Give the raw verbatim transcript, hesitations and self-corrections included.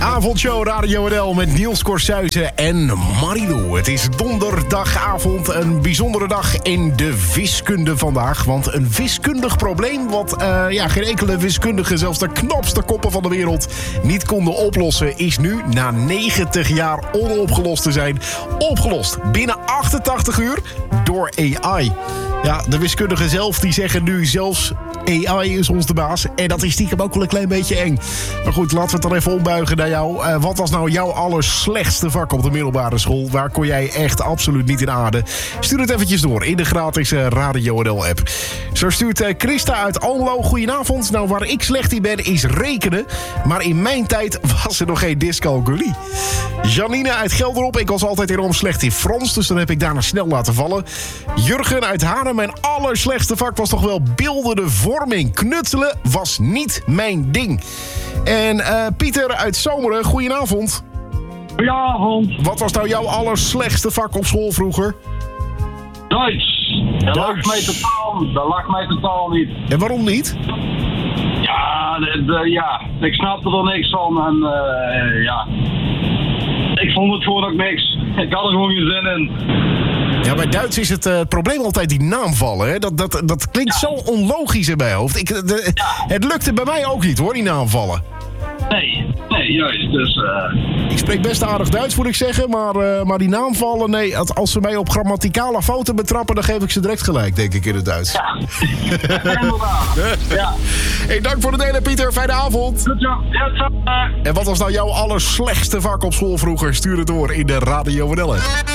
Avondshow Radio N L met Niels Corsuizen en Marilou. Het is donderdagavond, een bijzondere dag in de wiskunde vandaag. Want een wiskundig probleem wat uh, ja, geen enkele wiskundige, zelfs de knapste koppen van de wereld, niet konden oplossen, is nu na negentig jaar onopgelost te zijn opgelost. Binnen achtentachtig uur door A I. Ja, de wiskundigen zelf die zeggen nu zelfs A I is ons de baas. En dat is stiekem ook wel een klein beetje eng. Maar goed, laten we het dan even ombuigen naar jou. Uh, wat was nou jouw allerslechtste vak op de middelbare school? Waar kon jij echt absoluut niet in aarden? Stuur het eventjes door in de gratis uh, Radio N L app. Zo stuurt uh, Christa uit Almelo. Goedenavond. Nou, waar ik slecht in ben is rekenen. Maar in mijn tijd was er nog geen dyscalculie. Janine uit Gelderop. Ik was altijd enorm slecht in Frans. Dus dan heb ik daarna snel laten vallen. Jurgen uit Haarlem. Mijn allerslechtste vak was toch wel beeldende vorming. Knutselen was niet mijn ding. En uh, Pieter uit Zomeren, goedenavond. Goedenavond. Wat was nou jouw allerslechtste vak op school vroeger? Duits. Dat lag mij totaal, dat lag mij totaal niet. En waarom niet? Ja, de, de, ja, ik snapte er niks van en uh, ja, ik vond het gewoon ook niks. Ik had er gewoon geen zin in. Ja, bij Duits is het uh, probleem altijd die naamvallen. Hè? Dat, dat, dat klinkt ja. zo onlogisch in mijn hoofd. Ik, de, ja. Het lukte bij mij ook niet, hoor, die naamvallen. Nee, nee, juist. Dus, uh... Ik spreek best aardig Duits, moet ik zeggen. Maar, uh, maar die naamvallen, nee, als ze mij op grammaticale fouten betrappen, dan geef ik ze direct gelijk, denk ik, in het Duits. Ja, inderdaad. Ja. Hey, dank voor het delen, Pieter. Fijne avond. Goed zo. Ja, zo. En wat was nou jouw allerslechtste vak op school vroeger? Stuur het door in de Radio N L.